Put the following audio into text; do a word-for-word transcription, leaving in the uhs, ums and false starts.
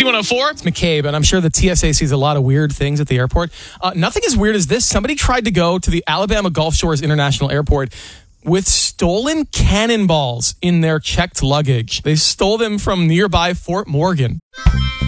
K one oh four. It's McCabe, and I'm sure the T S A sees a lot of weird things at the airport. Uh, nothing as weird as this. Somebody tried to go to the Alabama Gulf Shores International Airport with stolen cannonballs in their checked luggage. They stole them from nearby Fort Morgan.